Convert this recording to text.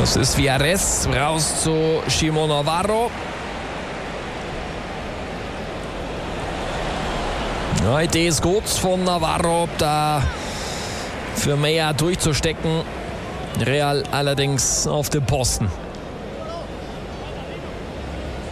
Das ist Viares, raus zu Shimon Navarro. Ja, die Idee ist gut von Navarro, da für mehr durchzustecken. Real allerdings auf dem Posten.